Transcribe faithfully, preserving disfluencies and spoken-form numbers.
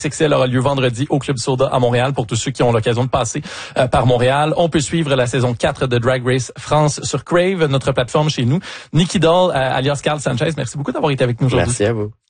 X L aura lieu vendredi au Club Soda à Montréal pour tous ceux qui ont l'occasion de passer euh, par Montréal. On peut suivre la saison quatre de Drag Race France sur Crave, notre plateforme chez nous. Nikki Doll, euh, alias Carl Sanchez, merci beaucoup d'avoir été avec nous aujourd'hui. Merci à vous.